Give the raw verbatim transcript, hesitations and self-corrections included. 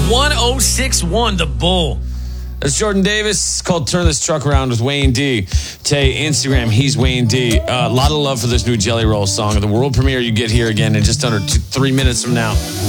one oh six one, The Bull. That's Jordan Davis. It's called Turn This Truck Around with Wayne D. Tay, Instagram, he's Wayne D. A uh, lot of love for this new Jelly Roll song. The world premiere you get here again in just under two, three minutes from now.